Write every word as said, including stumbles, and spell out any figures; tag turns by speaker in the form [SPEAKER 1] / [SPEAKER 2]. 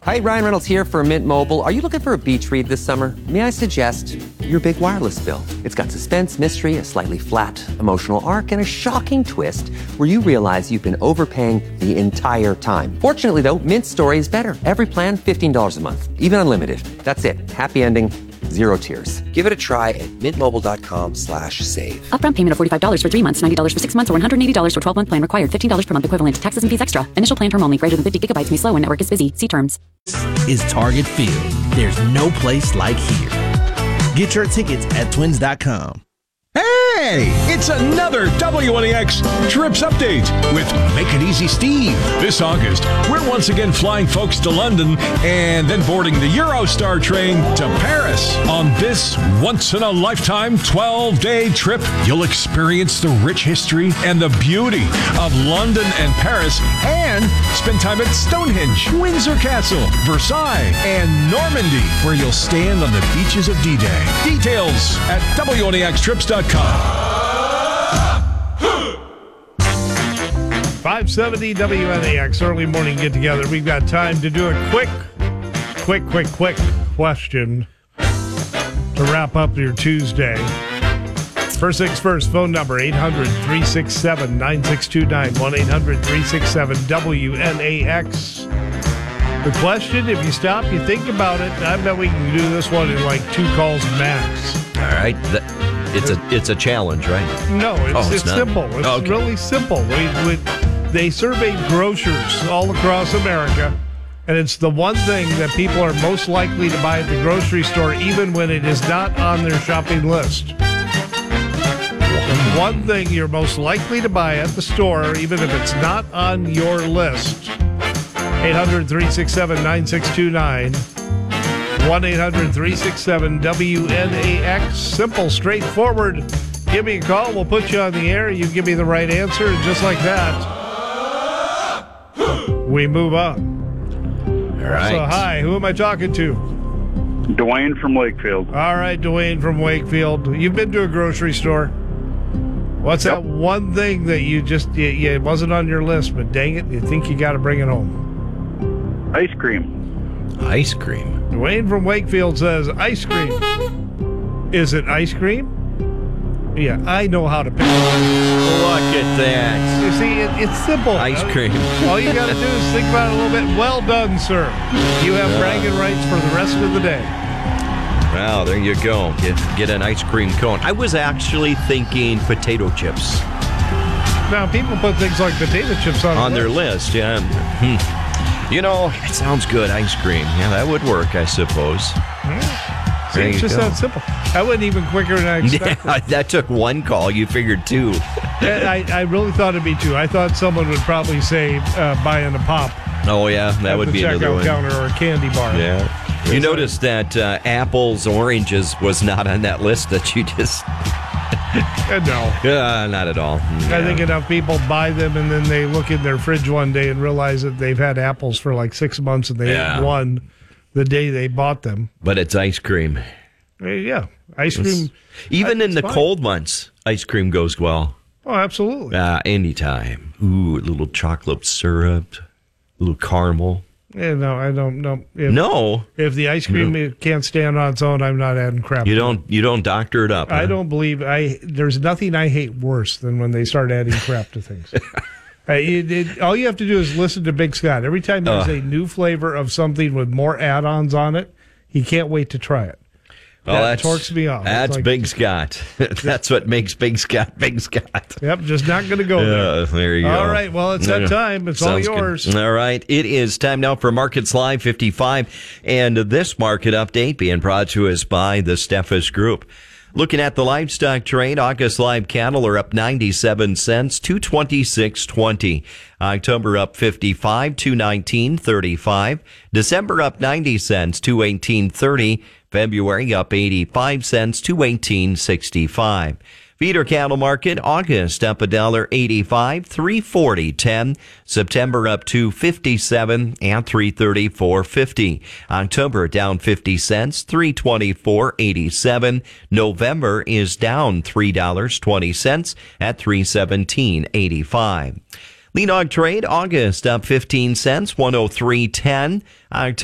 [SPEAKER 1] Hi, Ryan Reynolds here for Mint Mobile. Are you looking for a beach read this summer? May I suggest your big wireless bill? It's got suspense, mystery, a slightly flat emotional arc, and a shocking twist where you realize you've been overpaying the entire time. Fortunately, though, Mint's story is better. Every plan, fifteen dollars a month, even unlimited. That's it. Happy ending. Zero tears. Give it a try at mintmobile.com slash save.
[SPEAKER 2] Upfront payment of forty-five dollars for three months, ninety dollars for six months, or one hundred eighty dollars for twelve-month plan required. fifteen dollars per month equivalent. Taxes and fees extra. Initial plan term only. Greater than fifty gigabytes may slow when network is busy. See terms.
[SPEAKER 3] This is Target Field. There's no place like here. Get your tickets at twins dot com.
[SPEAKER 4] Hey, it's another W N E X Trips Update with Make It Easy Steve. This August, we're once again flying folks to London and then boarding the Eurostar train to Paris. On this once-in-a-lifetime twelve-day trip, you'll experience the rich history and the beauty of London and Paris and spend time at Stonehenge, Windsor Castle, Versailles, and Normandy, where you'll stand on the beaches of D-Day. Details at W N E X trips dot com.
[SPEAKER 5] five seventy W N A X, early morning get together. We've got time to do a quick, quick, quick, quick question to wrap up your Tuesday. First things first, phone number eight hundred, three six seven, nine six two nine, one eight hundred, three six seven, W N A X. The question, if you stop, you think about it, I bet we can do this one in like two calls max.
[SPEAKER 6] All right. That, it's a it's a challenge, right?
[SPEAKER 5] No, it's,
[SPEAKER 6] oh, it's,
[SPEAKER 5] it's
[SPEAKER 6] not.
[SPEAKER 5] simple. It's
[SPEAKER 6] okay.
[SPEAKER 5] really simple. We, we, they surveyed grocers all across America, and it's the one thing that people are most likely to buy at the grocery store, even when it is not on their shopping list. The one thing you're most likely to buy at the store, even if it's not on your list. eight hundred, three six seven, nine six two nine. one eight hundred, three six seven, W N A X. Simple, straightforward. Give me a call. We'll put you on the air. You give me the right answer. And just like that, we move on.
[SPEAKER 6] All right.
[SPEAKER 5] So, hi. Who am I talking to?
[SPEAKER 7] Dwayne from Wakefield.
[SPEAKER 5] All right, Dwayne from Wakefield. You've been to a grocery store. What's
[SPEAKER 7] Yep.
[SPEAKER 5] that one thing that you just, you, you, it wasn't on your list, but dang it, you think you got to bring it home?
[SPEAKER 7] Ice cream.
[SPEAKER 6] Ice cream.
[SPEAKER 5] Dwayne from Wakefield says ice cream. Is it ice cream? Yeah, I know how to pick it.
[SPEAKER 6] Look at that.
[SPEAKER 5] You see, it, it's simple.
[SPEAKER 6] Ice cream.
[SPEAKER 5] All you got to do is think about it a little bit. Well done, sir. You have bragging rights for the rest of the day.
[SPEAKER 6] Wow, there you go. Get, get an ice cream cone. I was actually thinking potato chips.
[SPEAKER 5] Now, people put things like potato chips on,
[SPEAKER 6] On
[SPEAKER 5] the
[SPEAKER 6] their
[SPEAKER 5] list.
[SPEAKER 6] list, yeah. Hmm. You know, it sounds good, ice cream. Yeah, that would work, I suppose.
[SPEAKER 5] Yeah. See,
[SPEAKER 6] There
[SPEAKER 5] it's
[SPEAKER 6] you
[SPEAKER 5] just
[SPEAKER 6] go.
[SPEAKER 5] that simple. I went even quicker than I expected.
[SPEAKER 6] Yeah, that took one call. You figured two.
[SPEAKER 5] And I, I really thought it'd be two. I thought someone would probably say uh, buying a pop
[SPEAKER 6] Oh, yeah, that
[SPEAKER 5] at
[SPEAKER 6] would
[SPEAKER 5] the
[SPEAKER 6] be another
[SPEAKER 5] checkout
[SPEAKER 6] one.
[SPEAKER 5] counter or a candy bar.
[SPEAKER 6] Yeah. You noticed that uh, apples, oranges was not on that list that you just...
[SPEAKER 5] Uh, no.
[SPEAKER 6] Uh, not at all.
[SPEAKER 5] I think enough people buy them and then they look in their fridge one day and realize that they've had apples for like six months and they
[SPEAKER 6] Yeah.
[SPEAKER 5] ate one the day they bought them.
[SPEAKER 6] But it's ice cream.
[SPEAKER 5] Uh, Yeah, ice cream.
[SPEAKER 6] Even
[SPEAKER 5] I-
[SPEAKER 6] in
[SPEAKER 5] it's
[SPEAKER 6] the
[SPEAKER 5] fine.
[SPEAKER 6] cold months, ice cream goes well.
[SPEAKER 5] Oh, absolutely.
[SPEAKER 6] Uh, anytime. Ooh, a little chocolate syrup, a little caramel.
[SPEAKER 5] Yeah, no, I don't know. If,
[SPEAKER 6] No,
[SPEAKER 5] If the ice cream can't stand on its own, I'm not adding crap.
[SPEAKER 6] you
[SPEAKER 5] to
[SPEAKER 6] don't. You don't doctor it up.
[SPEAKER 5] it. I
[SPEAKER 6] huh?
[SPEAKER 5] don't believe I. There's nothing I hate worse than when they start adding crap to things. Uh, it, it, all you have to do is listen to Big Scott. Every time there's
[SPEAKER 6] Uh.
[SPEAKER 5] a new flavor of something with more add-ons on it, he can't wait to try it.
[SPEAKER 6] Well,
[SPEAKER 5] that
[SPEAKER 6] that's,
[SPEAKER 5] torques me off. It's
[SPEAKER 6] That's
[SPEAKER 5] like-
[SPEAKER 6] Big Scott. That's what makes Big Scott Big Scott.
[SPEAKER 5] Yep, just not going to go there.
[SPEAKER 6] Uh, there you go.
[SPEAKER 5] All right, well, it's that time. It's all
[SPEAKER 6] Sounds good.
[SPEAKER 5] yours.
[SPEAKER 6] All right, it is time now for Markets Live fifty-five, and this market update being brought to us by the Steffes Group. Looking at the livestock trade, August live cattle are up ninety-seven cents, two twenty-six twenty. October up fifty-five, two nineteen thirty-five. December up ninety cents, two eighteen thirty. February up eighty-five cents, two eighteen sixty-five. Feeder cattle market, August up a dollar eighty-five, three forty ten. September up two fifty-seven and three thirty-four fifty. October down fifty cents, three twenty-four eighty-seven. November is down three dollars and twenty cents at three seventeen eighty-five. Lean hog trade, August up fifteen cents, one oh three ten. October